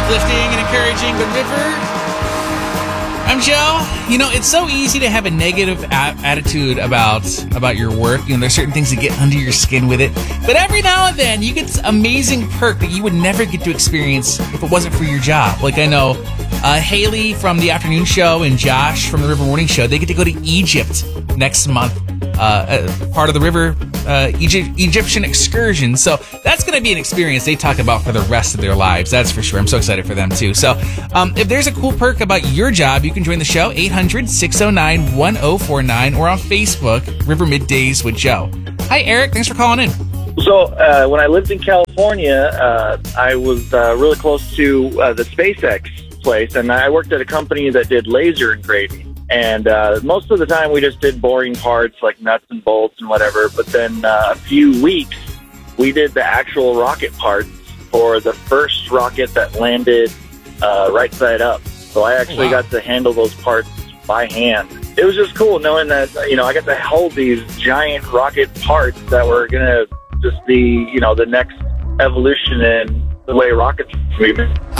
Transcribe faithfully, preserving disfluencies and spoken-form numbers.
uplifting and encouraging the river. I'm Joe. You know, it's so easy to have a negative a- attitude about about your work. You know, there's certain things that get under your skin with it. But every now and then, you get this amazing perk that you would never get to experience if it wasn't for your job. Like I know uh, Haley from the afternoon show and Josh from the River Morning Show, they get to go to Egypt next month. Uh, part of the river uh, Egypt, Egyptian excursion. So that's going to be an experience they talk about for the rest of their lives. That's for sure. I'm so excited for them too. So um, if there's a cool perk about your job, you can join the show, eight hundred, six oh nine, one oh four nine, or on Facebook, River Middays with Joe. Hi, Eric. Thanks for calling in. So uh, when I lived in California, uh, I was uh, really close to uh, the SpaceX place, and I worked at a company that did laser engraving. And uh, most of the time we just did boring parts like nuts and bolts and whatever. But then uh, a few weeks, we did the actual rocket parts for the first rocket that landed uh, right side up. So I actually wow. got to handle those parts by hand. It was just cool knowing that, you know, I got to hold these giant rocket parts that were going to just be, you know, the next evolution in the way rockets move.